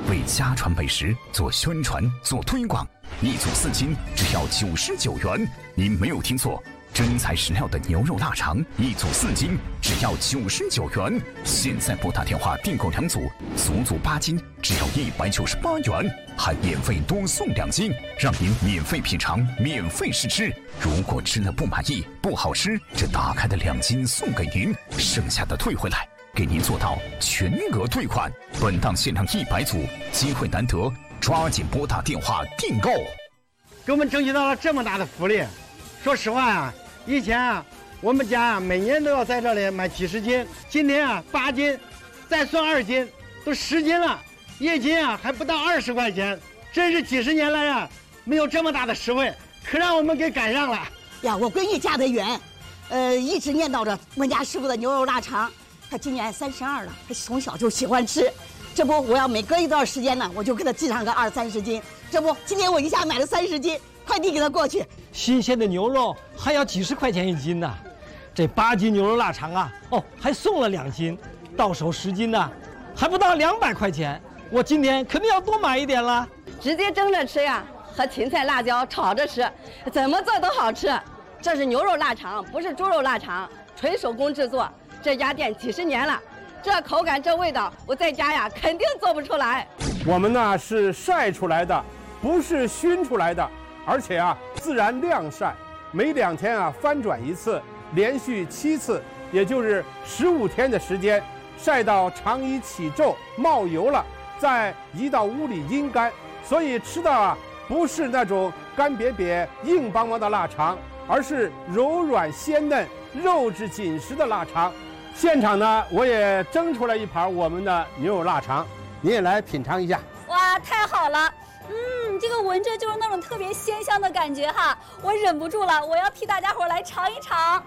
为家传美食做宣传、做推广，一组4斤只要99元。您没有听错，真材实料的牛肉腊肠，一组4斤只要99元。现在拨打电话订购2组，足足8斤只要198元，还免费多送2斤，让您免费品尝、免费试吃。如果吃了不满意、不好吃，这打开的2斤送给您，剩下的退回来。给您做到全额退款，本档限量100组，机会难得，抓紧拨打电话订购。 给我们争取到了这么大的福利，说实话呀，以前啊，我们家每年都要在这里买几十斤，今天啊8斤，再算2斤，都10斤了，一斤啊还不到20块钱，真是几十年来啊没有这么大的实惠，可让我们给赶上了呀！我闺女嫁得远，一直念叨着我们家师傅的牛肉腊肠。他今年32了，他从小就喜欢吃。这不，我要每隔一段时间呢，我就给他寄上个20、30斤。这不，今天我一下买了30斤，快递给他过去。 新鲜的牛肉还要几十块钱1斤呢，这8斤牛肉腊肠啊，还送了2斤，到手10斤呢，还不到200块钱。我今天肯定要多买一点了。 直接蒸着吃呀，和芹菜、辣椒炒着吃，怎么做都好吃。这是牛肉腊肠，不是猪肉腊肠，纯手工制作。这家店几10年了，这口感这味道，我在家呀肯定做不出来。 我们呢是晒出来的，不是熏出来的，而且啊自然晾晒，每2天啊翻转1次，连续7次，也就是15天的时间，晒到肠衣起皱冒油了，再移到屋里阴干，所以吃的啊不是那种干瘪瘪硬邦邦的腊肠，而是柔软鲜嫩、肉质紧实的腊肠。现场呢，我也蒸出来一盘我们的牛肉腊肠，您也来品尝一下。 哇，太好了！这个闻着就是那种特别鲜香的感觉哈，我忍不住了，我要替大家伙来尝一尝。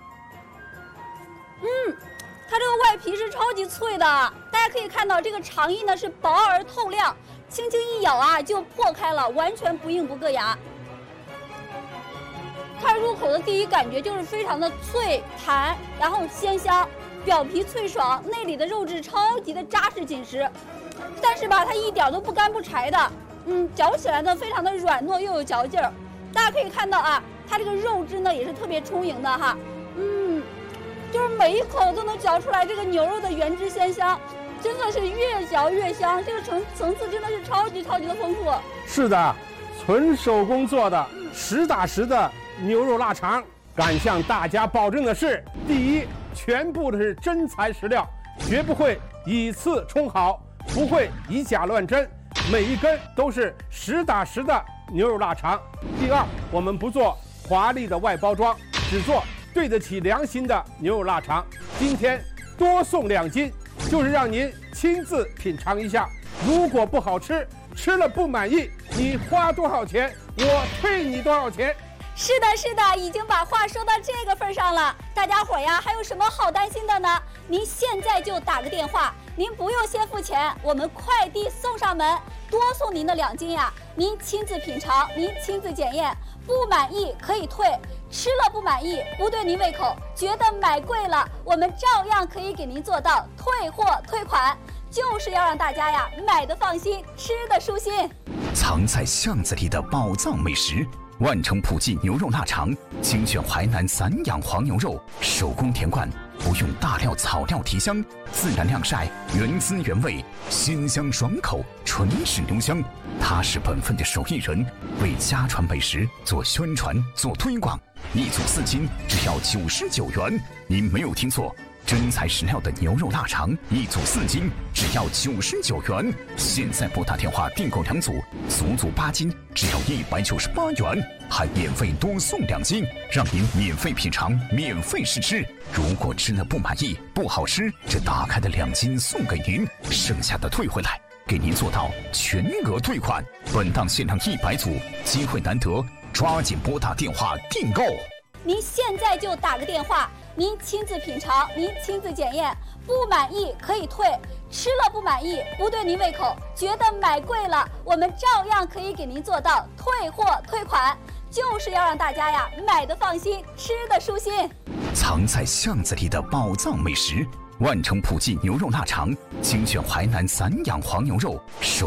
它这个外皮是超级脆的，大家可以看到这个肠衣呢是薄而透亮，轻轻一咬啊就破开了，完全不硬不硌牙。它入口的第一感觉就是非常的脆弹，然后鲜香，表皮脆爽，内里的肉质超级的扎实紧实，但是吧，它一点都不干不柴的，嚼起来呢非常的软糯又有嚼劲儿。大家可以看到啊，它这个肉质呢也是特别充盈的哈，就是每一口都能嚼出来这个牛肉的原汁鲜香，真的是越嚼越香，这个层次真的是超级的丰富。 是的，纯手工做的，实打实的牛肉腊肠。敢向大家保证的是，第一，全部的是真材实料，绝不会以次充好，不会以假乱真，每一根都是实打实的牛肉腊肠。第二，我们不做华丽的外包装，只做对得起良心的牛肉腊肠。今天多送2斤，就是让您亲自品尝一下，如果不好吃，吃了不满意，你花多少钱，我退你多少钱。 是的，已经把话说到这个份上了。大家伙呀，还有什么好担心的呢？您现在就打个电话，您不用先付钱，我们快递送上门，多送您的2斤呀。您亲自品尝，您亲自检验，不满意可以退，吃了不满意，不对您胃口，觉得买贵了，我们照样可以给您做到退货退款，就是要让大家呀买的放心，吃的舒心。 藏在巷子里的宝藏美食。万城普记牛肉腊肠，精选淮南散养黄牛肉，手工填灌，不用大料草料提香，自然晾晒，原汁原味，鲜香爽口，纯是牛香。他是本分的手艺人，为家传美食做宣传、做推广，一组4斤只要99元。您没有听错，真材实料的牛肉腊肠，一组4斤只要99元。现在拨打电话订购2组，足足8斤只要198元，还免费多送2斤，让您免费品尝、免费试吃。如果吃了不满意、不好吃，这打开的2斤送给您，剩下的退回来。给您做到全额退款，本档限量100组，机会难得，抓紧拨打电话订购。 您现在就打个电话，您亲自品尝，您亲自检验，不满意可以退，吃了不满意，不对您胃口，觉得买贵了，我们照样可以给您做到退货退款，就是要让大家呀买的放心，吃的舒心。 藏在巷子里的宝藏美食，万城普记牛肉腊肠，精选淮南散养黄牛肉，手